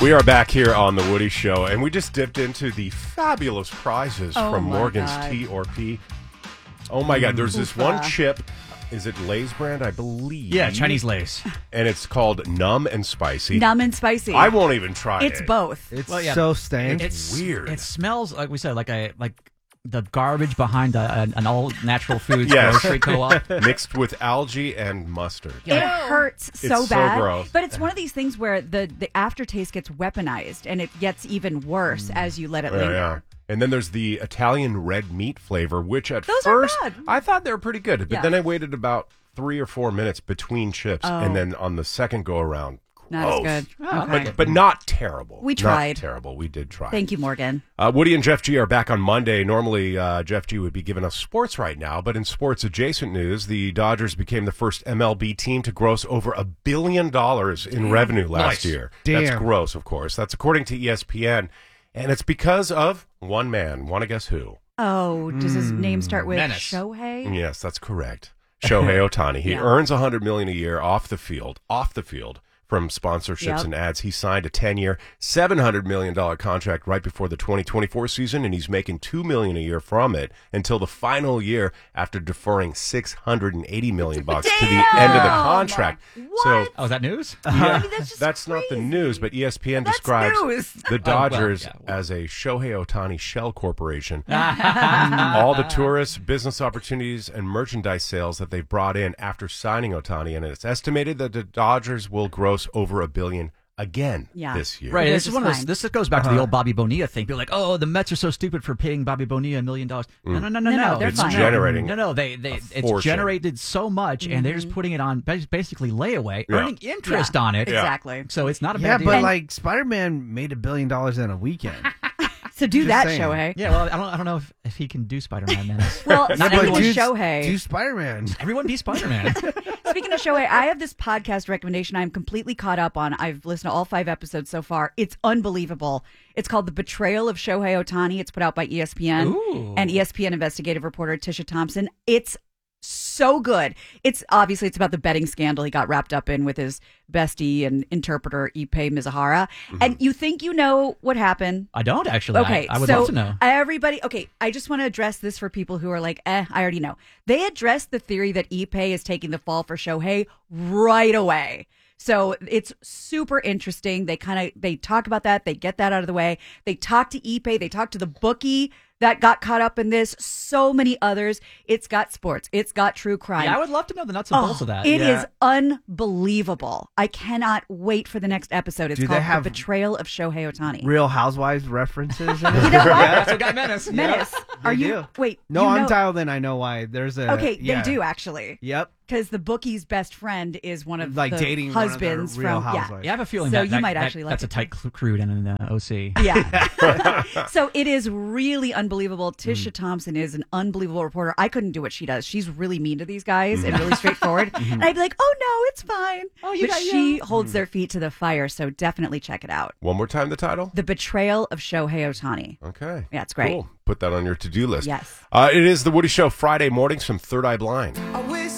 We are back here on The Woody Show, and we just dipped into the fabulous prizes from Morgan's God. T or P. Oh my God, there's this one chip. Is it Lay's brand, I believe? Yeah, Chinese Lay's. And it's called Numb and Spicy. Numb and spicy. I won't even try it. It's both. It's so stank. It's weird. It smells, like we said, like the garbage behind an all-natural foods Yes. grocery co-op. Mixed with algae and mustard. It hurts so It's so bad. gross. But it's one of these things where the aftertaste gets weaponized and it gets even worse as you let it linger. Yeah. And then there's the Italian red meat flavor, which at Those are first bad. I thought they were pretty good. But Yeah. then I waited about 3 or 4 minutes between chips. And then on the second go around, Not as good. Okay. but not terrible. We tried. Not terrible. We did try. Thank you, Morgan. Woody and Jeff G are back on Monday. Normally, Jeff G would be giving us sports right now, but in sports adjacent news, the Dodgers became the first MLB team to gross over $1 billion in revenue last year. That's gross, of course. That's according to ESPN, and it's because of one man. Want to guess who? Oh, does his name start with Menace. Shohei? Yes, that's correct. Shohei Ohtani. He Yeah. earns $100 million a year off the field, from sponsorships Yep. and ads. He signed a 10-year, $700 million contract right before the 2024 season, and he's making $2 million a year from it until the final year after deferring $680 million to the end of the contract. So, Oh, is that news? yeah, That's just that's not the crazy. news, but ESPN That's describes news. the Dodgers well. as a Shohei Ohtani shell corporation. All the tourists, business opportunities, and merchandise sales that they've brought in after signing Ohtani, and it's estimated that the Dodgers will gross over $1 billion again this year. Right, They're this is just one of those. fine. This goes back to the old Bobby Bonilla thing. People are like, oh, the Mets are so stupid for paying Bobby Bonilla $1 million. No, they're It's fine. generating. No, fortune. it's generated so much, and they're just putting it on basically layaway, Yeah. earning interest on it. Exactly. So it's not a Yeah, bad deal. but like Spider-Man made $1 billion in a weekend. So do Just that, saying. Shohei. yeah, well, I don't know if he can do Spider-Man Menace. Well, Not speaking everyone. of Shohei, Do Spider-Man. Everyone be Spider-Man. speaking of Shohei, I have this podcast recommendation I'm completely caught up on. I've listened to all 5 episodes so far. It's unbelievable. It's called The Betrayal of Shohei Ohtani. It's put out by ESPN and ESPN investigative reporter Tisha Thompson. It's so good. It's about the betting scandal he got wrapped up in with his bestie and interpreter Ippei Mizuhara. And you think you know what happened. I don't actually. Okay, I would so love to know. everybody. Okay, I just want to address this for people who are like, I already know. They addressed the theory that Ippei is taking the fall for Shohei right away. So it's super interesting. They talk about that. They get that out of the way. They talk to Ippei. They talk to the bookie that got caught up in this. So many others. It's got sports. It's got true crime. Yeah, I would love to know the nuts and bolts of that. It is unbelievable. I cannot wait for the next episode. It's Do they called have The Betrayal of Shohei Ohtani. Real Housewives references in it? You know what? That's what got Menace. Menace. Are They you? do. Wait. No, you I'm know, dialed in. I know why. There's a Okay, yeah. they do actually. Yep. Because the bookie's best friend is one of Like the dating one of the husbands Real from Housewives. Yeah, I have a feeling So that you might actually like that's it, a tight crew down in the OC. Yeah. So it is really unbelievable. Mm. Tisha Thompson is an unbelievable reporter. I couldn't do what she does. She's really mean to these guys and really straightforward. And I'd be like, oh no, it's fine. But she holds their feet to the fire. So definitely check it out. One more time, the title? The Betrayal of Shohei Ohtani. Okay. Yeah, it's great. Cool. Put that on your to-do list. Yes. It is The Woody Show Friday mornings from Third Eye Blind.